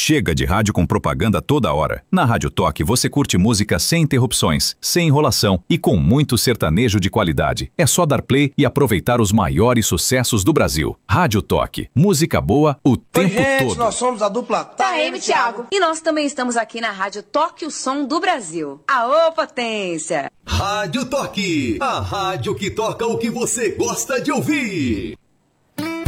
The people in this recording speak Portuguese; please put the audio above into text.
Chega de rádio com propaganda toda hora. Na Rádio Toque você curte música sem interrupções, sem enrolação e com muito sertanejo de qualidade. É só dar play e aproveitar os maiores sucessos do Brasil. Rádio Toque, música boa o tempo todo. Nós somos a dupla Taeme, Thiago. E nós também estamos aqui na Rádio Toque, o som do Brasil. Aô, potência! Rádio Toque, a rádio que toca o que você gosta de ouvir.